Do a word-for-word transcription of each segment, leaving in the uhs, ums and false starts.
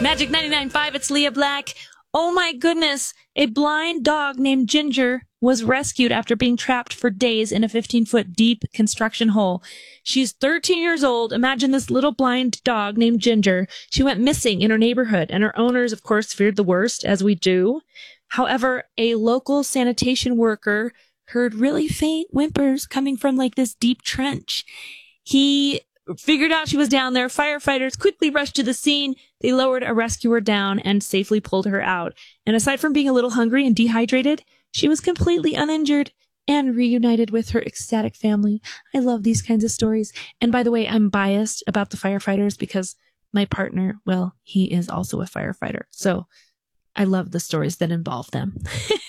Magic ninety-nine point five, it's Leah Black. Oh my goodness. A blind dog named Ginger was rescued after being trapped for days in a fifteen-foot deep construction hole. She's thirteen years old. Imagine this little blind dog named Ginger. She went missing in her neighborhood, and her owners, of course, feared the worst, as we do. However, a local sanitation worker heard really faint whimpers coming from like this deep trench. He figured out she was down there. Firefighters quickly rushed to the scene. They lowered a rescuer down and safely pulled her out. And aside from being a little hungry and dehydrated, she was completely uninjured and reunited with her ecstatic family. I love these kinds of stories. And by the way, I'm biased about the firefighters because my partner, well, he is also a firefighter. So I love the stories that involve them.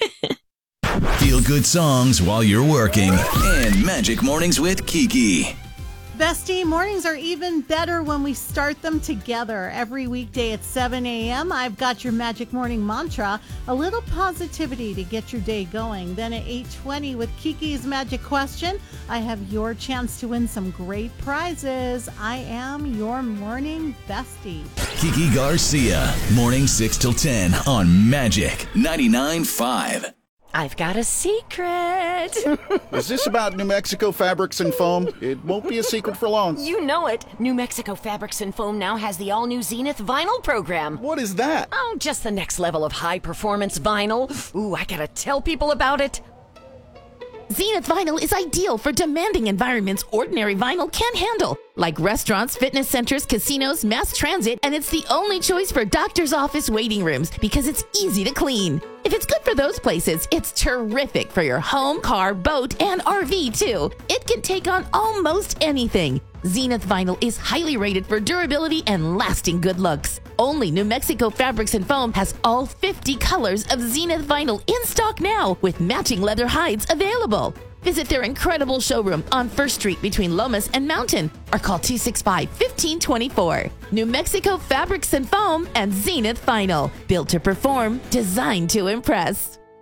Feel good songs while you're working. And Magic Mornings with Kiki. Bestie, mornings are even better when we start them together. Every weekday at seven a.m., I've got your Magic Morning mantra, a little positivity to get your day going. Then at eight twenty with Kiki's Magic Question, I have your chance to win some great prizes. I am your morning bestie. Kiki Garcia, morning six till ten on Magic ninety-nine point five. I've got a secret. Is this about New Mexico Fabrics and Foam? It won't be a secret for long. You know it. New Mexico Fabrics and Foam now has the all-new Zenith vinyl program. What is that? Oh, just the next level of high-performance vinyl. Ooh, I gotta tell people about it. Zenith Vinyl is ideal for demanding environments ordinary vinyl can't handle, like restaurants, fitness centers, casinos, mass transit, and it's the only choice for doctor's office waiting rooms because it's easy to clean. If it's good for those places, it's terrific for your home, car, boat, and R V too. It can take on almost anything. Zenith Vinyl is highly rated for durability and lasting good looks. Only New Mexico Fabrics and Foam has all fifty colors of Zenith Vinyl in stock now with matching leather hides available. Visit their incredible showroom on First Street between Lomas and Mountain or call two six five, one five two four. New Mexico Fabrics and Foam and Zenith Vinyl. Built to perform, designed to impress.